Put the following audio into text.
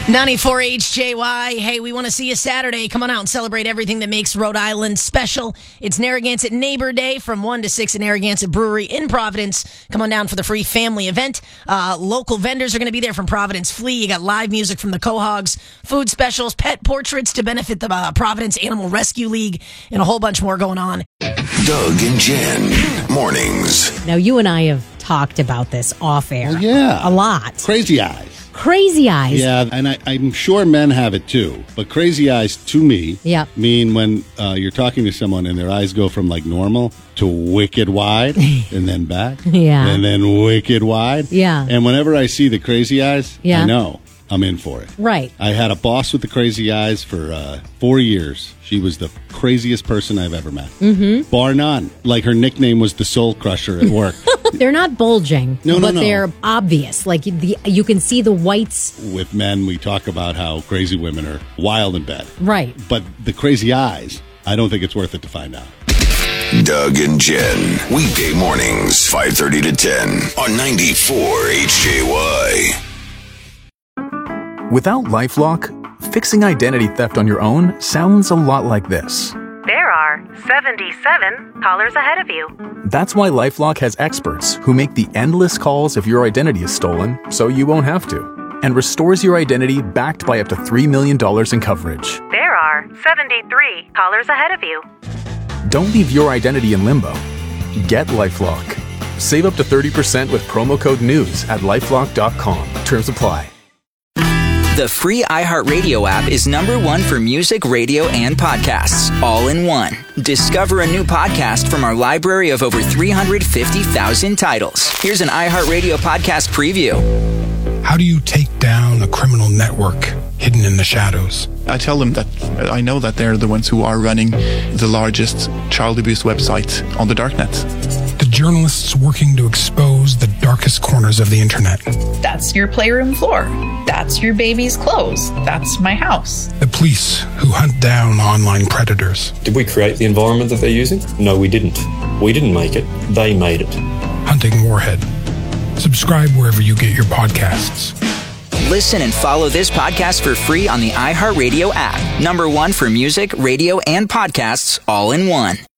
94 HJY. Hey, we want to see you Saturday. Come on out and celebrate everything that makes Rhode Island special. It's Narragansett Neighbor Day from 1 to 6 at Narragansett Brewery in Providence. Come on down for the free family event. Local vendors are going to be there from Providence Flea. You got live music from the Quahogs, food specials, pet portraits to benefit the Providence Animal Rescue League, and a whole bunch more going on. Doug and Jen, mornings. Now, you and I have talked about this off air. Well, yeah. A lot. Crazy eyes. Crazy eyes. Yeah, and I'm sure men have it too. But crazy eyes, to me, mean when you're talking to someone and their eyes go from like normal to wicked wide and then back. Yeah. And then wicked wide. Yeah. And whenever I see the crazy eyes, I know I'm in for it. Right. I had a boss with the crazy eyes for 4 years. She was the craziest person I've ever met. Mm-hmm. Bar none. Like her nickname was the Soul Crusher at work. They're not bulging, but they're obvious. Like you can see the whites. With men, we talk about how crazy women are wild in bed. Right. But the crazy eyes, I don't think it's worth it to find out. Doug and Jen, weekday mornings, 5:30 to 10 on 94 HJY. Without LifeLock, fixing identity theft on your own sounds a lot like this. There are 77 callers ahead of you. That's why LifeLock has experts who make the endless calls if your identity is stolen so you won't have to, and restores your identity backed by up to $3 million in coverage. There are 73 callers ahead of you. Don't leave your identity in limbo. Get LifeLock. Save up to 30% with promo code NEWS at LifeLock.com. Terms apply. The free iHeartRadio app is #1 for music, radio, and podcasts, all in one. Discover a new podcast from our library of over 350,000 titles. Here's an iHeartRadio podcast preview. How do you take down a criminal network hidden in the shadows? I tell them that I know that they're the ones who are running the largest child abuse website on the darknet. The journalists working to expose the darkest corners of the internet. That's your playroom floor. That's your baby's clothes. That's my house. The police who hunt down online predators. Did we create the environment that they're using? No, we didn't. We didn't make it. They made it. Hunting Warhead. Subscribe wherever you get your podcasts. Listen and follow this podcast for free on the iHeartRadio app. #1 for music, radio, and podcasts, all in one.